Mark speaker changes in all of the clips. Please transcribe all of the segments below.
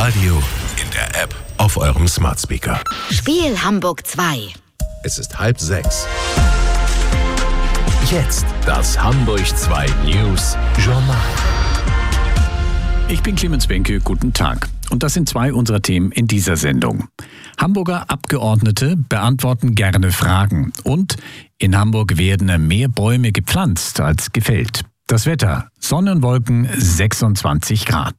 Speaker 1: Radio, in der App, auf eurem Smart Speaker.
Speaker 2: Spiel Hamburg 2.
Speaker 1: Es ist 5:30. Jetzt das Hamburg 2 News Journal.
Speaker 3: Ich bin Clemens Benke, guten Tag. Und das sind zwei unserer Themen in dieser Sendung. Hamburger Abgeordnete beantworten gerne Fragen. Und in Hamburg werden mehr Bäume gepflanzt als gefällt. Das Wetter: Sonnenwolken, 26 Grad.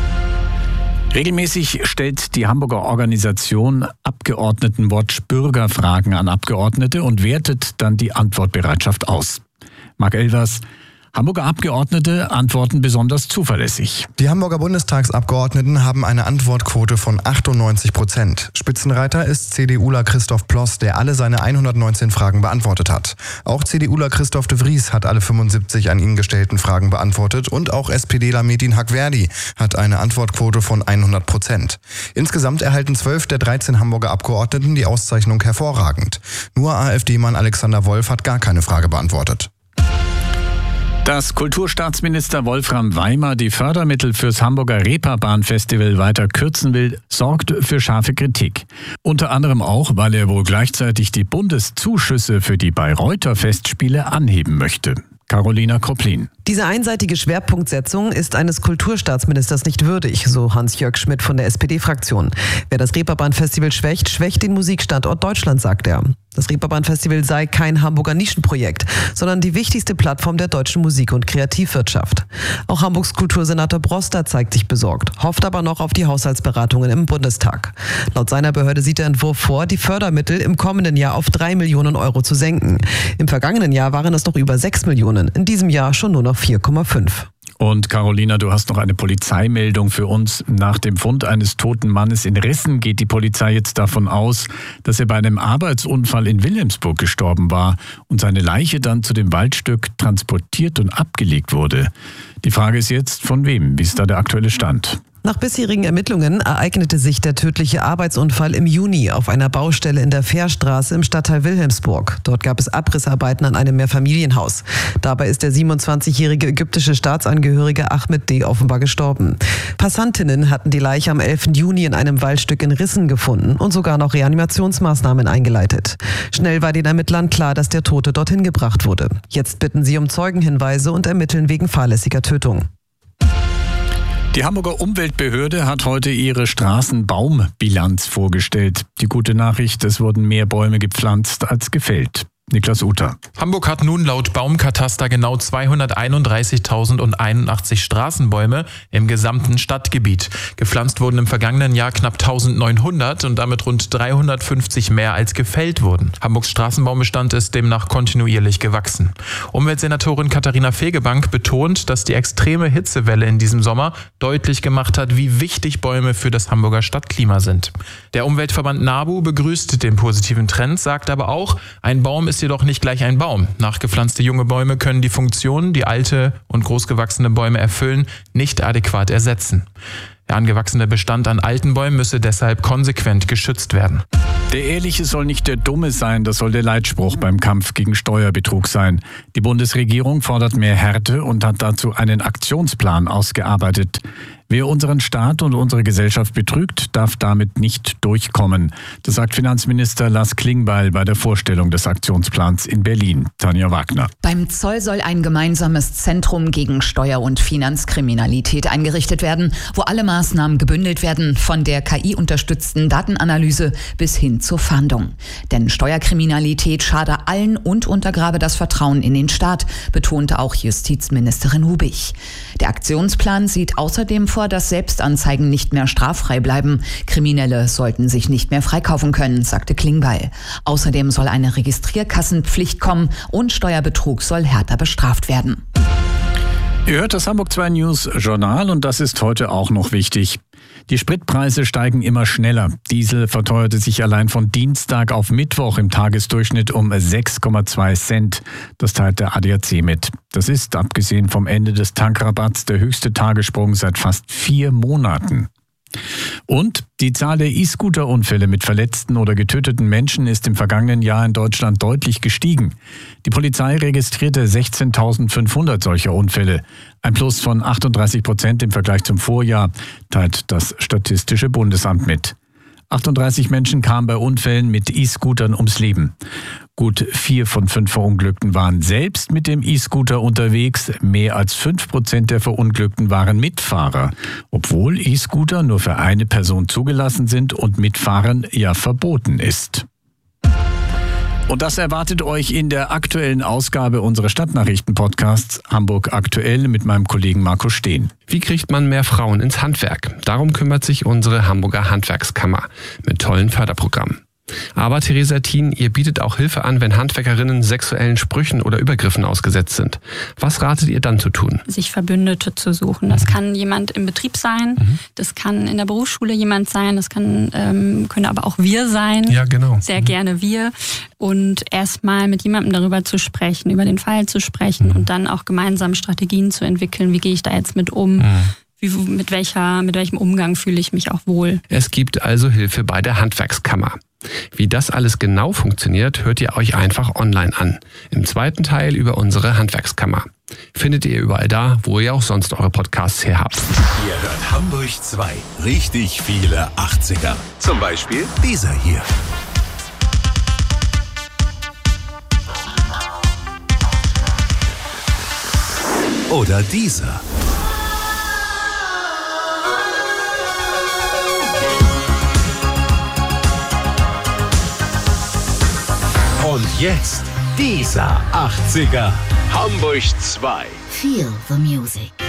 Speaker 3: Regelmäßig stellt die Hamburger Organisation Abgeordnetenwatch Bürgerfragen an Abgeordnete und wertet dann die Antwortbereitschaft aus. Marc Elvers: Hamburger Abgeordnete antworten besonders zuverlässig.
Speaker 4: Die Hamburger Bundestagsabgeordneten haben eine Antwortquote von 98%. Spitzenreiter ist CDUler Christoph Ploss, der alle seine 119 Fragen beantwortet hat. Auch CDUler Christoph de Vries hat alle 75 an ihn gestellten Fragen beantwortet und auch SPDler Metin Hagverdi hat eine Antwortquote von 100%. Insgesamt erhalten 12 der 13 Hamburger Abgeordneten die Auszeichnung hervorragend. Nur AfD-Mann Alexander Wolf hat gar keine Frage beantwortet.
Speaker 3: Dass Kulturstaatsminister Wolfram Weimer die Fördermittel fürs Hamburger Reeperbahn-Festival weiter kürzen will, sorgt für scharfe Kritik. Unter anderem auch, weil er wohl gleichzeitig die Bundeszuschüsse für die Bayreuther Festspiele anheben möchte. Carolina Koplin.
Speaker 5: Diese einseitige Schwerpunktsetzung ist eines Kulturstaatsministers nicht würdig, so Hans-Jörg Schmidt von der SPD-Fraktion. Wer das Reeperbahn-Festival schwächt, schwächt den Musikstandort Deutschland, sagt er. Das Reeperbahn-Festival sei kein Hamburger Nischenprojekt, sondern die wichtigste Plattform der deutschen Musik- und Kreativwirtschaft. Auch Hamburgs Kultursenator Broster zeigt sich besorgt, hofft aber noch auf die Haushaltsberatungen im Bundestag. Laut seiner Behörde sieht der Entwurf vor, die Fördermittel im kommenden Jahr auf 3 Millionen Euro zu senken. Im vergangenen Jahr waren es noch über 6 Millionen, in diesem Jahr schon nur noch 4,5.
Speaker 3: Und Carolina, du hast noch eine Polizeimeldung für uns. Nach dem Fund eines toten Mannes in Rissen geht die Polizei jetzt davon aus, dass er bei einem Arbeitsunfall in Wilhelmsburg gestorben war und seine Leiche dann zu dem Waldstück transportiert und abgelegt wurde. Die Frage ist jetzt, von wem? Wie ist da der aktuelle Stand?
Speaker 5: Nach bisherigen Ermittlungen ereignete sich der tödliche Arbeitsunfall im Juni auf einer Baustelle in der Fährstraße im Stadtteil Wilhelmsburg. Dort gab es Abrissarbeiten an einem Mehrfamilienhaus. Dabei ist der 27-jährige ägyptische Staatsangehörige Ahmed D. offenbar gestorben. Passantinnen hatten die Leiche am 11. Juni in einem Waldstück in Rissen gefunden und sogar noch Reanimationsmaßnahmen eingeleitet. Schnell war den Ermittlern klar, dass der Tote dorthin gebracht wurde. Jetzt bitten sie um Zeugenhinweise und ermitteln wegen fahrlässiger Tötung.
Speaker 3: Die Hamburger Umweltbehörde hat heute ihre Straßenbaumbilanz vorgestellt. Die gute Nachricht: es wurden mehr Bäume gepflanzt als gefällt. Niklas Uter.
Speaker 6: Hamburg hat nun laut Baumkataster genau 231.081 Straßenbäume im gesamten Stadtgebiet. Gepflanzt wurden im vergangenen Jahr knapp 1.900 und damit rund 350 mehr als gefällt wurden. Hamburgs Straßenbaumbestand ist demnach kontinuierlich gewachsen. Umweltsenatorin Katharina Fegebank betont, dass die extreme Hitzewelle in diesem Sommer deutlich gemacht hat, wie wichtig Bäume für das Hamburger Stadtklima sind. Der Umweltverband NABU begrüßt den positiven Trend, sagt aber auch, ein Baum ist jedoch nicht gleich ein Baum. Nachgepflanzte junge Bäume können die Funktionen, die alte und großgewachsene Bäume erfüllen, nicht adäquat ersetzen. Der angewachsene Bestand an alten Bäumen müsse deshalb konsequent geschützt werden.
Speaker 3: Der Ehrliche soll nicht der Dumme sein, das soll der Leitspruch beim Kampf gegen Steuerbetrug sein. Die Bundesregierung fordert mehr Härte und hat dazu einen Aktionsplan ausgearbeitet. Wer unseren Staat und unsere Gesellschaft betrügt, darf damit nicht durchkommen. Das sagt Finanzminister Lars Klingbeil bei der Vorstellung des Aktionsplans in Berlin. Tanja Wagner.
Speaker 7: Beim Zoll soll ein gemeinsames Zentrum gegen Steuer- und Finanzkriminalität eingerichtet werden, wo alle Maßnahmen gebündelt werden, von der KI-unterstützten Datenanalyse bis hin zur Fahndung. Denn Steuerkriminalität schade allen und untergrabe das Vertrauen in den Staat, betonte auch Justizministerin Hubig. Der Aktionsplan sieht außerdem vor, dass Selbstanzeigen nicht mehr straffrei bleiben. Kriminelle sollten sich nicht mehr freikaufen können, sagte Klingbeil. Außerdem soll eine Registrierkassenpflicht kommen und Steuerbetrug soll härter bestraft werden.
Speaker 3: Ihr hört das Hamburg 2 News Journal und das ist heute auch noch wichtig. Die Spritpreise steigen immer schneller. Diesel verteuerte sich allein von Dienstag auf Mittwoch im Tagesdurchschnitt um 6,2 Cent. Das teilt der ADAC mit. Das ist, abgesehen vom Ende des Tankrabatts, der höchste Tagessprung seit fast 4 Monaten. Und die Zahl der E-Scooter-Unfälle mit verletzten oder getöteten Menschen ist im vergangenen Jahr in Deutschland deutlich gestiegen. Die Polizei registrierte 16.500 solcher Unfälle. Ein Plus von 38% im Vergleich zum Vorjahr, teilt das Statistische Bundesamt mit. 38 Menschen kamen bei Unfällen mit E-Scootern ums Leben. Gut 4 von 5 Verunglückten waren selbst mit dem E-Scooter unterwegs. Mehr als 5% der Verunglückten waren Mitfahrer, obwohl E-Scooter nur für eine Person zugelassen sind und Mitfahren ja verboten ist. Und das erwartet euch in der aktuellen Ausgabe unseres Stadtnachrichten-Podcasts Hamburg aktuell mit meinem Kollegen Marco Steen.
Speaker 8: Wie kriegt man mehr Frauen ins Handwerk? Darum kümmert sich unsere Hamburger Handwerkskammer mit tollen Förderprogrammen. Aber Theresa Thien, ihr bietet auch Hilfe an, wenn Handwerkerinnen sexuellen Sprüchen oder Übergriffen ausgesetzt sind. Was ratet ihr dann zu tun?
Speaker 9: Sich Verbündete zu suchen. Das kann jemand im Betrieb sein, das kann in der Berufsschule jemand sein, das können aber auch wir sein.
Speaker 8: Ja, genau.
Speaker 9: Sehr gerne wir. Und erstmal mit jemandem darüber zu sprechen, über den Fall zu sprechen und dann auch gemeinsam Strategien zu entwickeln. Wie gehe ich da jetzt mit um? Mit welchem Umgang fühle ich mich auch wohl?
Speaker 8: Es gibt also Hilfe bei der Handwerkskammer. Wie das alles genau funktioniert, hört ihr euch einfach online an. Im zweiten Teil über unsere Handwerkskammer. Findet ihr überall da, wo ihr auch sonst eure Podcasts her habt.
Speaker 1: Ihr hört Hamburg 2. Richtig viele 80er. Zum Beispiel dieser hier. Oder dieser. Und jetzt dieser 80er. Hamburg 2.
Speaker 2: Feel the music.